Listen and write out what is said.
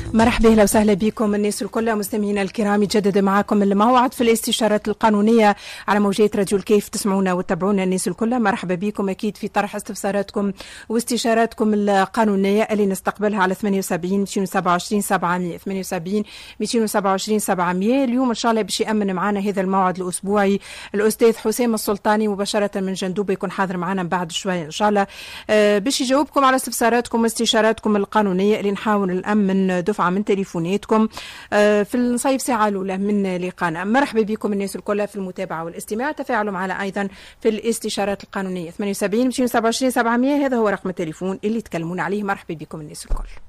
مرحبا اهلا وسهلا بكم الناس الكل مستمعينا الكرام. يجدد معكم الموعد في الاستشارات القانونيه على موجات راديو الكيف. تسمعونا وتتابعونا الناس الكل. مرحبا بكم اكيد في طرح استفساراتكم واستشاراتكم القانونيه اللي نستقبلها على 78 227 700 78 227 700. اليوم ان شاء الله باش يامن معنا هذا الموعد الاسبوعي الاستاذ حسام السلطاني مباشره من جندوبه، يكون حاضر معنا بعد شويه ان شاء الله باش يجاوبكم على استفساراتكم واستشاراتكم القانونيه اللي نحاول نامن دفعه من تليفوناتكم في النصيف ساعه الاولى من لقانا. مرحبا بكم الناس الكل في المتابعه والاستماع. تفاعلوا معنا ايضا في الاستشارات القانونيه 78 227 700. هذا هو رقم التليفون اللي تكلمون عليه. مرحبا بكم الناس الكل.